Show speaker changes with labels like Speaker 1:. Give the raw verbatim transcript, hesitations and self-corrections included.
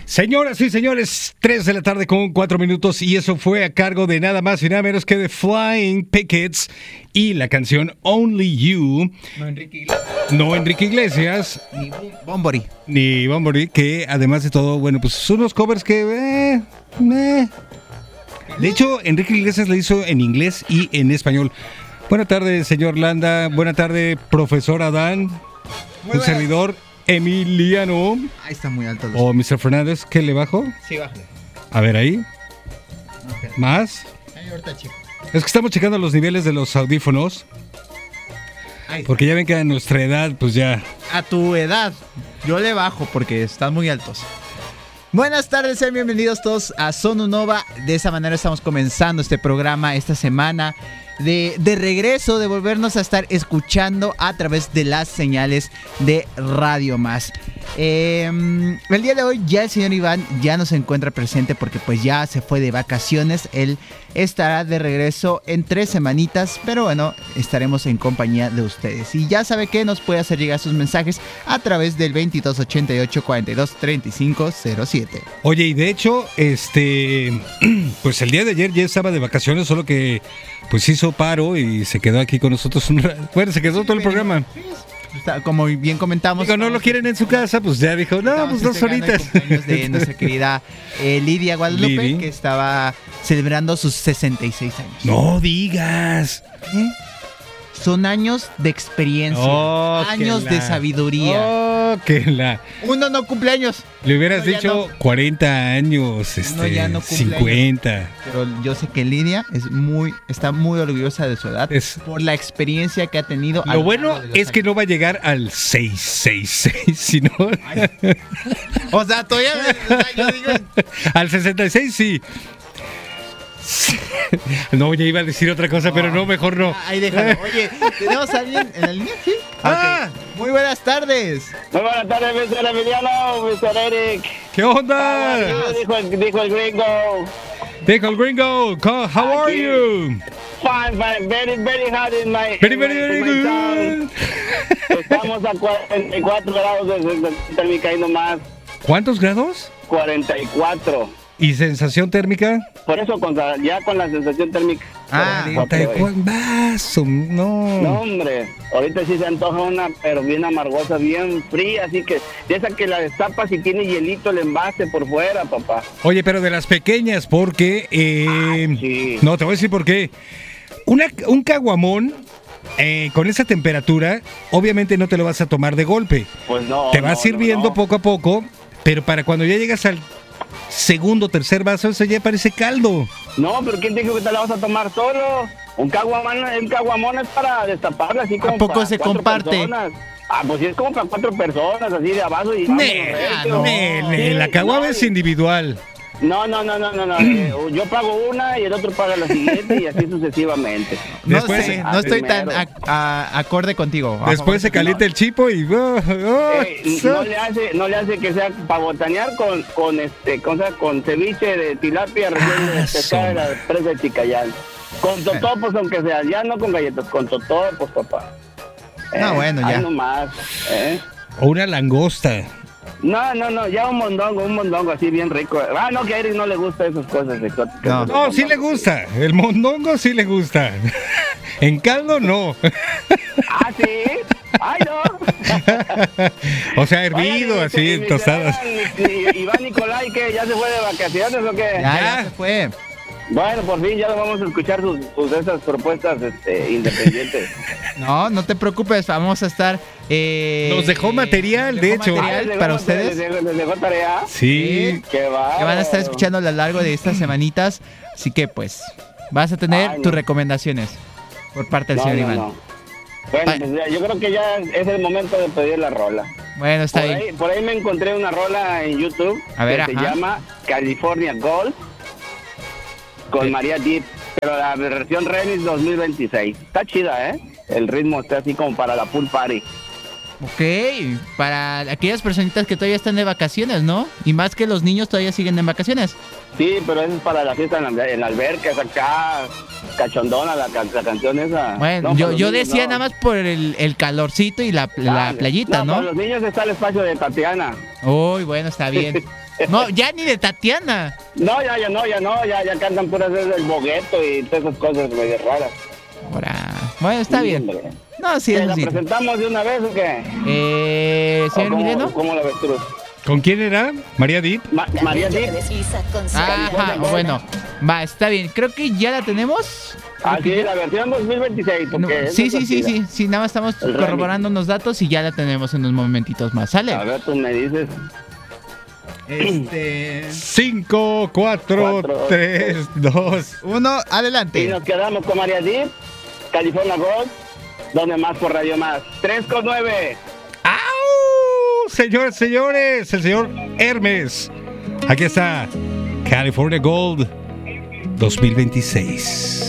Speaker 1: Señoras y señores, tres de la tarde con cuatro minutos y eso fue a cargo de nada más y nada menos que de Flying Pickets y la canción Only You.
Speaker 2: No Enrique Iglesias.
Speaker 1: No Enrique Iglesias.
Speaker 2: Ni Bombori.
Speaker 1: Ni Bombori, que además de todo, bueno, pues son unos covers que... Eh, eh. De hecho, Enrique Iglesias le hizo en inglés y en español. Buenas tardes, señor Landa. Buenas tardes, profesor Adán. Un servidor... Emiliano.
Speaker 2: Ahí está muy alto.
Speaker 1: O mister Fernández, ¿qué le bajo?
Speaker 2: Sí, bájale.
Speaker 1: A ver ahí.
Speaker 2: Okay.
Speaker 1: ¿Más?
Speaker 2: Ahí ahorita, chico.
Speaker 1: Es que estamos checando los niveles de los audífonos. Porque ya ven que a nuestra edad, pues ya.
Speaker 2: A tu edad, yo le bajo porque están muy altos. Buenas tardes, sean bienvenidos todos a Sonunova. De esa manera estamos comenzando este programa esta semana. De, de regreso, de volvernos a estar escuchando a través de las señales de Radio Más. Eh, el día de hoy ya el señor Iván ya no se encuentra presente porque pues ya se fue de vacaciones. Él estará de regreso en tres semanitas, pero bueno, estaremos en compañía de ustedes. Y ya sabe que nos puede hacer llegar sus mensajes a través del veintidós ochenta y ocho cuarenta y dos treinta y cinco cero siete.
Speaker 1: Oye, y de hecho, este, pues el día de ayer ya estaba de vacaciones, solo que pues hizo paro y se quedó aquí con nosotros un rato. Bueno, se quedó sí, todo el programa.
Speaker 2: Como bien comentamos.
Speaker 1: Digo, no lo quieren en su casa, pues ya dijo, no, pues dos horitas.
Speaker 2: De nuestra querida eh, Lidia Guadalupe, Lidi, que estaba celebrando sus sesenta y seis años.
Speaker 1: No digas.
Speaker 2: ¿Eh? Son años de experiencia, oh, años la... de sabiduría.
Speaker 1: Oh, que la...
Speaker 2: Uno no cumple años.
Speaker 1: Le hubieras Uno dicho no... cuarenta años, este, ya no cincuenta. Años.
Speaker 2: Pero yo sé que Lidia es muy, está muy orgullosa de su edad es... por la experiencia que ha tenido.
Speaker 1: Lo bueno es años. Que no va a llegar al seiscientos sesenta y seis, sino...
Speaker 2: o sea, todavía me, o sea, yo digo...
Speaker 1: al sesenta y seis sí. No, ya iba a decir otra cosa, no, pero no, mejor no.
Speaker 2: Ahí déjalo. Oye, ¿tenemos a alguien en la línea? ¿Sí? Ah, okay. Muy buenas tardes.
Speaker 3: Muy buenas tardes, mister Emiliano, mister Eric.
Speaker 1: ¿Qué onda?
Speaker 3: Ah, dijo, el, dijo el gringo.
Speaker 1: Dijo el gringo. How are you?
Speaker 3: Fine, fine. Very, very hot in my...
Speaker 1: Very, very, very good.
Speaker 3: Estamos a cuarenta y cuatro grados de sensación térmica y no más.
Speaker 1: ¿Cuántos grados?
Speaker 3: cuarenta y cuatro.
Speaker 1: ¿Y sensación térmica?
Speaker 3: Por eso, con, ya con la sensación térmica.
Speaker 1: Ah, cuarenta y cuatro. Vaso, no.
Speaker 3: No, hombre. Ahorita sí se antoja una, pero bien amargosa, bien fría. Así que, de esa que la destapas y tiene hielito el envase por fuera, papá.
Speaker 1: Oye, pero de las pequeñas, porque. Eh,
Speaker 3: ah, sí.
Speaker 1: No, te voy a decir por qué. Una, un caguamón. Eh, con esa temperatura, obviamente no te lo vas a tomar de golpe.
Speaker 3: Pues no.
Speaker 1: Te vas
Speaker 3: no,
Speaker 1: sirviendo
Speaker 3: no, no.
Speaker 1: poco a poco, pero para cuando ya llegas al segundo, tercer vaso, eso ya parece caldo.
Speaker 3: No, pero ¿quién te dijo que te la vas a tomar solo? Un caguamón, el caguamón es para destaparla así como
Speaker 2: ¿A poco
Speaker 3: para
Speaker 2: se
Speaker 3: cuatro
Speaker 2: comparte?
Speaker 3: Personas. Ah, pues sí, es como para cuatro personas, así de abajo y...
Speaker 1: Ne, no, ne, ne, la caguama no, es individual.
Speaker 3: No, no, no, no, no, no. eh, yo pago una y el otro paga la siguiente y así sucesivamente.
Speaker 2: No Después, sé, no estoy primero. tan a, a, acorde contigo.
Speaker 1: Después se calienta no. el chipo y... Oh, oh,
Speaker 3: eh, no, le hace, no le hace que sea para botanear con, con, este, con, con ceviche de tilapia recién ah, pescada de la presa de Chicayán. Con totopos, eh. aunque sea, ya no con galletas, con totopos, papá. Eh,
Speaker 2: no, bueno, ya.
Speaker 3: No más, ¿eh?
Speaker 1: O una langosta.
Speaker 3: No, no, no, ya un mondongo, un mondongo así bien rico. Ah, no, que a Eric no le gusta esas cosas exóticas.
Speaker 1: No, no sí le gusta. El mondongo sí le gusta. En caldo, no.
Speaker 3: Ah, ¿sí? ¡Ay, no!
Speaker 1: O sea, hervido, Oye, así, en tostadas.
Speaker 3: Iván Nicolai, ¿qué? ¿Ya se fue de vacaciones o qué?
Speaker 2: Ya, ya se fue.
Speaker 3: Bueno, por fin ya vamos a escuchar sus, sus esas propuestas este, independientes.
Speaker 2: No, no te preocupes, vamos a estar... Eh,
Speaker 1: Nos dejó material,
Speaker 2: nos
Speaker 1: de
Speaker 2: dejó
Speaker 1: hecho.
Speaker 2: Material
Speaker 3: ¿Les
Speaker 2: para
Speaker 3: dejó,
Speaker 2: ustedes.
Speaker 3: ¿Les, les dejó tarea?
Speaker 1: Sí.
Speaker 3: Qué va.
Speaker 2: Que van a estar escuchando a lo largo de estas semanitas. Así que, pues, vas a tener Ay, no. tus recomendaciones por parte del
Speaker 3: no,
Speaker 2: señor
Speaker 3: no,
Speaker 2: Iván.
Speaker 3: No. Bueno, pues ya, yo creo que ya es el momento de pedir la rola.
Speaker 2: Bueno, está
Speaker 3: por
Speaker 2: bien.
Speaker 3: Ahí, por ahí me encontré una rola en YouTube
Speaker 2: a ver,
Speaker 3: que
Speaker 2: ajá.
Speaker 3: se llama California Gold con
Speaker 2: ¿Qué?
Speaker 3: María Deep, pero la versión remix dos mil veintiséis. Está chida, ¿eh? El ritmo está así como para la pool party.
Speaker 2: Ok, para aquellas personitas que todavía están de vacaciones, ¿no? Y más que los niños todavía siguen en vacaciones.
Speaker 3: Sí, pero eso es para la fiesta en la, en la alberca, es acá cachondona la, la canción esa.
Speaker 2: Bueno, no, yo, yo niños, decía no. nada más por el, el calorcito y la, la playita, ¿no?
Speaker 3: No, para los niños está el espacio de Tatiana.
Speaker 2: Uy, bueno, está bien. No, ya ni de Tatiana.
Speaker 3: No, ya, ya no, ya no, ya, ya cantan puras veces el bogueto y todas esas cosas medio raras.
Speaker 2: Ahora, bueno, está
Speaker 3: Sí,
Speaker 2: bien.
Speaker 3: hombre.
Speaker 2: No, sí,
Speaker 3: ¿Te
Speaker 2: eso
Speaker 3: la
Speaker 2: sí.
Speaker 3: presentamos de una vez o qué?
Speaker 2: Eh,
Speaker 3: ¿O
Speaker 2: señor
Speaker 3: cómo,
Speaker 2: Emiliano.
Speaker 3: ¿Cómo la ves tú?
Speaker 1: ¿Con quién era? ¿María Dip?
Speaker 3: Ma- María Dip.
Speaker 2: Ajá, bueno, va, está bien. Creo que ya la tenemos.
Speaker 3: Ah, sí, la versión dos mil veintiséis.
Speaker 2: No,
Speaker 3: Porque
Speaker 2: sí,
Speaker 3: esa
Speaker 2: sí, sí,
Speaker 3: es
Speaker 2: sí, sí, nada más estamos
Speaker 3: El remix.
Speaker 2: corroborando unos datos y ya la tenemos en unos momentitos más. ¿Sale?
Speaker 3: A ver, tú me dices.
Speaker 2: Este.
Speaker 1: cinco, cuatro,
Speaker 3: Cuatro,
Speaker 1: tres, dos.
Speaker 2: Uno,
Speaker 3: Y
Speaker 2: adelante.
Speaker 3: nos quedamos con María Dip, California Gold, donde más por Radio Más. tres con nueve.
Speaker 1: ¡Au! Señores, señores, el señor Hermes. Aquí está California Gold dos mil veintiséis.